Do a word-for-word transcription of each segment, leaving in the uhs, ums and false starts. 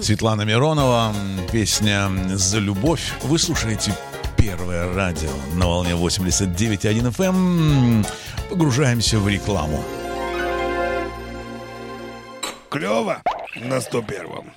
Светлана Миронова, песня «За любовь». Вы слушаете Первое радио на волне восемьдесят девять и один эф эм. Погружаемся в рекламу. Клево на сто первом.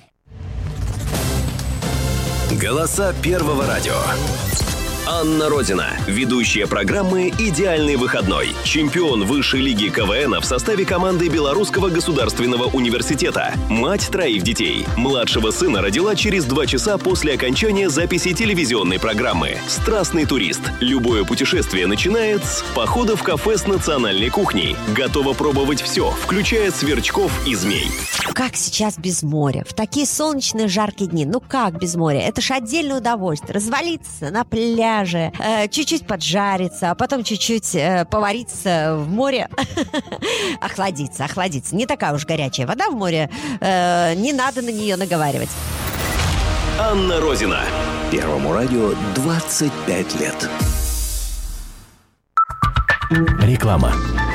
Голоса Первого радио. Анна Родина, ведущая программы «Идеальный выходной», чемпион высшей лиги ка вэ эна в составе команды Белорусского государственного университета, мать троих детей. Младшего сына родила через два часа после окончания записи телевизионной программы. Страстный турист. Любое путешествие начинает с похода в кафе с национальной кухней. Готова пробовать все, включая сверчков и змей. Как сейчас без моря? В такие солнечные жаркие дни. Ну как без моря? Это ж отдельное удовольствие. Развалиться на пляже, э, чуть-чуть поджариться, а потом чуть-чуть э, повариться в море. Охладиться, охладиться. Не такая уж горячая вода в море. Э, не надо на нее наговаривать. Анна Розина. Первому радио двадцать пять лет. Реклама.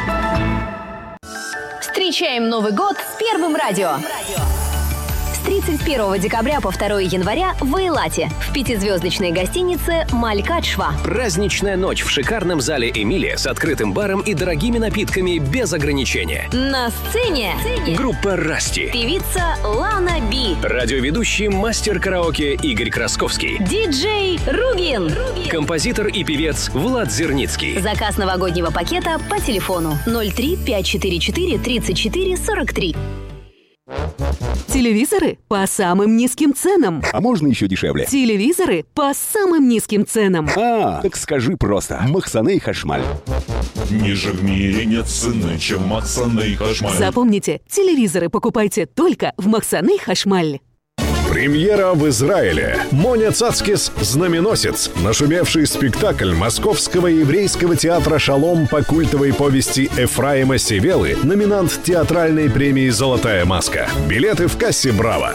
Встречаем Новый год с Первым радио. С тридцать первого декабря по второго января в Эйлате в пятизвездочной гостинице «Малькадшва». Праздничная ночь в шикарном зале «Эмилия» с открытым баром и дорогими напитками без ограничения. На сцене группа «Расти», певица Лана Би, радиоведущий мастер караоке Игорь Красковский, диджей Ругин, композитор и певец Влад Зерницкий. Заказ новогоднего пакета по телефону ноль три пять четыре четыре тридцать четыре сорок три. Телевизоры по самым низким ценам. А можно еще дешевле? Телевизоры по самым низким ценам. А, так скажи просто. Махсаней Хашмаль. Ниже в мире нет цены, чем Махсаней Хашмаль. Запомните, телевизоры покупайте только в Махсаней Хашмаль. Премьера в Израиле. Моня Цацкис «Знаменосец». Нашумевший спектакль Московского еврейского театра «Шалом» по культовой повести Эфраима Севелы, номинант театральной премии «Золотая маска». Билеты в кассе «Браво».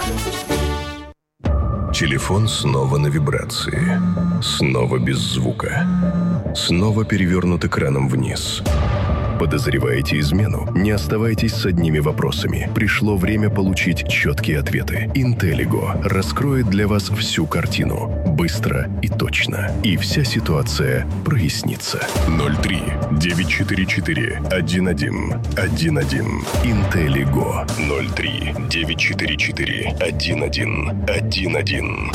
Телефон снова на вибрации. Снова без звука. Снова перевернут экраном вниз. Подозреваете измену? Не оставайтесь с одними вопросами. Пришло время получить четкие ответы. Интеллиго раскроет для вас всю картину. Быстро и точно. И вся ситуация прояснится. ноль три девять четыре четыре один один один один. Интеллиго. ноль три девять четыре четыре один один один один.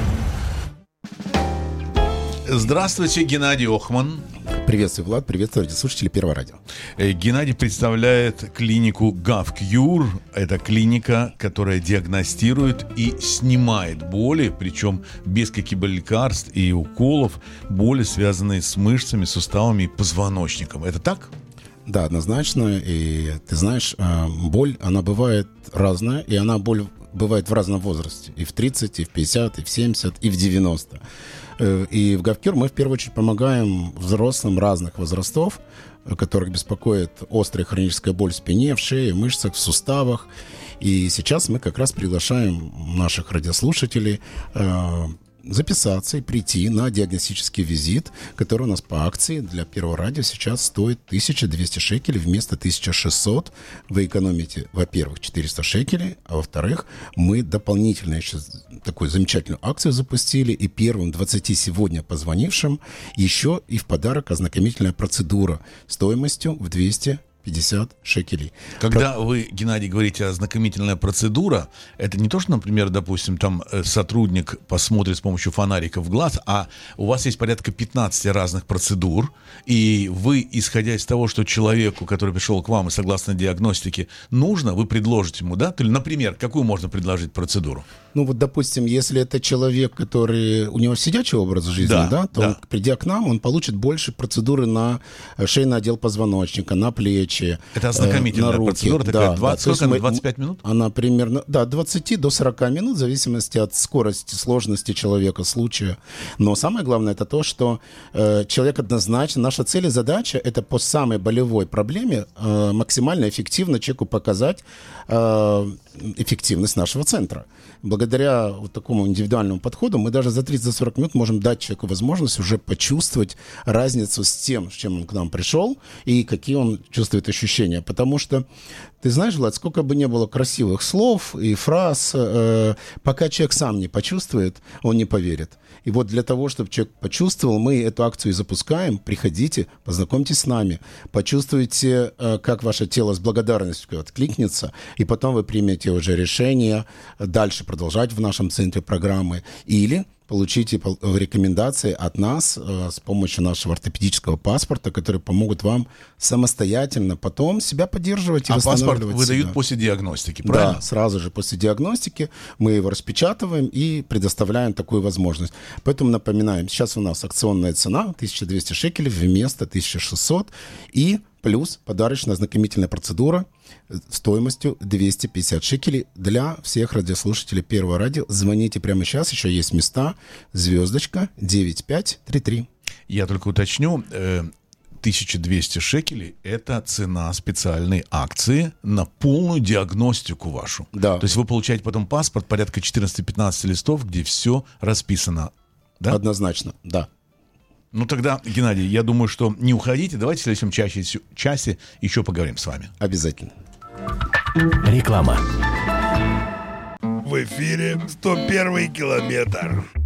Здравствуйте, Геннадий Охман. Приветствую, Влад. Приветствую радиослушатели Первого радио. Геннадий представляет клинику GovCure. Это клиника, которая диагностирует и снимает боли, причем без каких-либо лекарств и уколов, боли, связанные с мышцами, суставами и позвоночником. Это так? Да, однозначно. И ты знаешь, боль, она бывает разная, и она боль бывает в разном возрасте. И в тридцать, и в пятьдесят, и в семьдесят, и в девяносто. И в GovCure мы в первую очередь помогаем взрослым разных возрастов, которых беспокоит острая хроническая боль в спине, в шее, в мышцах, в суставах. И сейчас мы как раз приглашаем наших радиослушателей э, записаться и прийти на диагностический визит, который у нас по акции для Первого радио сейчас стоит тысяча двести шекелей вместо тысяча шестьсот. Вы экономите, во-первых, четыреста шекелей, а во-вторых, мы дополнительно еще такую замечательную акцию запустили, и первым двадцати сегодня позвонившим еще и в подарок ознакомительная процедура стоимостью в двести пятьдесят шекелей. Когда Про... вы, Геннадий, говорите ознакомительная процедура, это не то, что, например, допустим, там сотрудник посмотрит с помощью фонарика в глаз, а у вас есть порядка пятнадцать разных процедур, и вы, исходя из того, что человеку, который пришел к вам и согласно диагностике нужно, вы предложите ему, да? Например, какую можно предложить процедуру? Ну вот, допустим, если это человек, который, у него сидячий образ жизни, да, да, то да. Он, придя к нам, он получит больше процедуры на шейный отдел позвоночника, на плечи, это ознакомительная э, на руки. процедура, такая да, двадцать, да. сколько она, двадцать пять минут? Она примерно, да, от двадцати до сорока минут, в зависимости от скорости, сложности человека, случая. Но самое главное, это то, что э, человек однозначно, наша цель и задача, это по самой болевой проблеме э, максимально эффективно человеку показать э, эффективность нашего центра. Благодаря вот такому индивидуальному подходу мы даже за тридцать-сорок минут можем дать человеку возможность уже почувствовать разницу с тем, с чем он к нам пришел, и какие он чувствует ощущения. Потому что Ты знаешь, Влад, сколько бы ни было красивых слов и фраз, э, пока человек сам не почувствует, он не поверит. И вот для того, чтобы человек почувствовал, мы эту акцию запускаем. Приходите, познакомьтесь с нами, почувствуйте, э, как ваше тело с благодарностью откликнется, и потом вы примете уже решение дальше продолжать в нашем центре программы или получите рекомендации от нас э, с помощью нашего ортопедического паспорта, которые помогут вам самостоятельно потом себя поддерживать и а восстанавливать. А паспорт выдают себя. После диагностики, правильно? Да, сразу же после диагностики мы его распечатываем и предоставляем такую возможность. Поэтому напоминаем, сейчас у нас акционная цена тысяча двести шекелей вместо тысяча шестьсот и плюс подарочная ознакомительная процедура стоимостью двести пятьдесят шекелей для всех радиослушателей Первого радио. Звоните прямо сейчас, еще есть места. Звездочка девять пять три три. Я только уточню, э, тысяча двести шекелей – это цена специальной акции на полную диагностику вашу. Да. То есть вы получаете потом паспорт, порядка четырнадцать-пятнадцать листов, где все расписано. Да? Однозначно, да. Ну тогда, Геннадий, я думаю, что не уходите. Давайте в следующем часе, часе еще поговорим с вами. Обязательно. Реклама. В эфире сто первый километр.